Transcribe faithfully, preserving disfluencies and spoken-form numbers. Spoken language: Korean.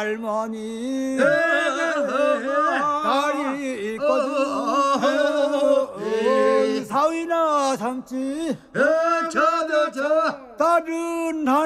할머니 딸이 있거든 사위나 삼지 저저저 다른 한